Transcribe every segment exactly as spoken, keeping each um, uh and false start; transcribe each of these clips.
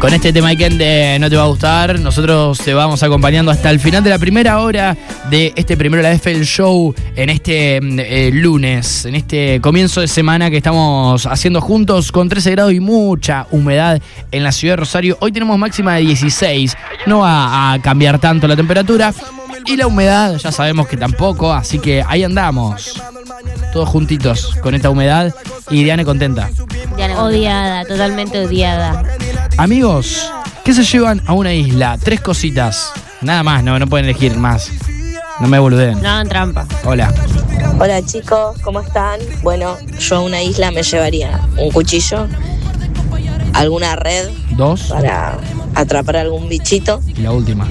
Con este tema de No Te Va a Gustar, nosotros te vamos acompañando hasta el final de la primera hora de este Primero la F, el show, en este eh, lunes, en este comienzo de semana que estamos haciendo juntos con trece grados y mucha humedad en la ciudad de Rosario. Hoy tenemos máxima de dieciséis, no va a cambiar tanto la temperatura y la humedad ya sabemos que tampoco, así que ahí andamos, todos juntitos con esta humedad y Diane contenta. Diane odiada, totalmente odiada. Amigos, ¿qué se llevan a una isla? Tres cositas. Nada más, no, no pueden elegir más. No me boludeen. No hagan trampa. Hola. Hola chicos, ¿cómo están? Bueno, yo a una isla me llevaría un cuchillo, alguna red. Dos. Para atrapar algún bichito. Y la última.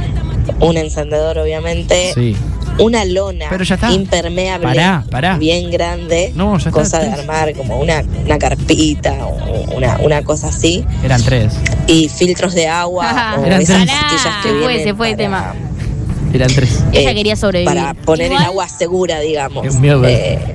Un encendedor, obviamente. Sí. Una lona Pero ya está. impermeable, Pará, pará. bien grande, no, ya está, cosa tres. de armar como una, una carpita o una, una cosa así. Eran tres. Y filtros de agua o Eran esas tres. pastillas que Se fue, vienen se fue el para, tema. Eran tres. eh, Ella quería sobrevivir. para poner Igual, el agua segura, digamos. Dios mío, Eh,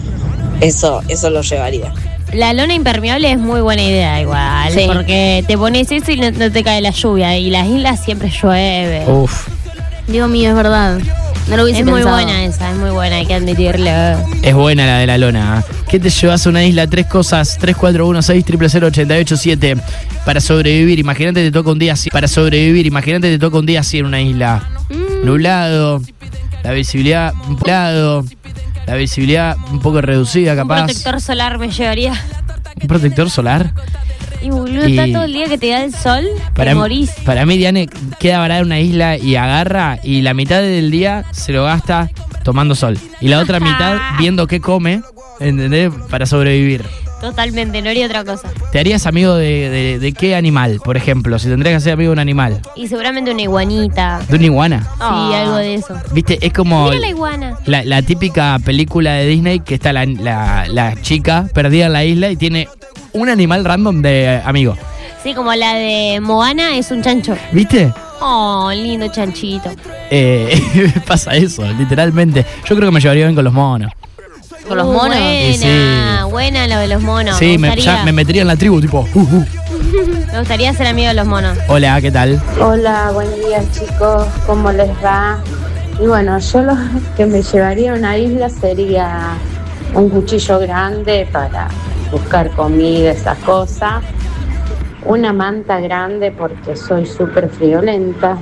eso, eso lo llevaría. la lona impermeable es muy buena idea igual, Sí. porque te pones eso y no, no te cae la lluvia, y las islas siempre llueve. Uf. Dios mío, es verdad. No lo hubiese Es muy pensado. buena esa, es muy buena, hay que admitirlo. Es buena la de la lona. ¿Qué te llevas a una isla? Tres cosas. tres cuatro uno seis cero cero ocho ocho siete. Para sobrevivir, imagínate te toca un día así. Para sobrevivir, imagínate te toca un día así en una isla. Mm. Nublado. La visibilidad nublado. La visibilidad un poco reducida, Un capaz. protector solar me llevaría. ¿Un protector solar? Y boludo, Y- está todo el día que te da el sol, Para, te morís. para mí, Diane queda varada en una isla y agarra y la mitad del día se lo gasta tomando sol. Y la otra mitad viendo qué come, ¿entendés? Para sobrevivir. Totalmente, no haría otra cosa. ¿Te harías amigo de, de, de qué animal, por ejemplo? Si tendrías que ser amigo de un animal. Y seguramente una iguanita. ¿De una iguana? Sí, algo de eso. ¿Viste? Es como Mira la iguana. la, la típica película de Disney que está la, la, la chica perdida en la isla y tiene un animal random de amigo. Sí, como la de Moana es un chancho. ¿Viste? Oh, lindo chanchito. Eh, pasa eso, literalmente. Yo creo que me llevaría bien con los monos. ¿Con los Uh, monos? Buena, Y sí. buena lo de los monos. sí, me, me, gustaría, ya me metería en la tribu, tipo. Uh, uh. me gustaría ser amigo de los monos. Hola, ¿qué tal? Hola, buen día chicos, ¿cómo les va? Y bueno, yo lo que me llevaría a una isla sería un cuchillo grande para buscar comida, esas cosas, una manta grande porque soy súper friolenta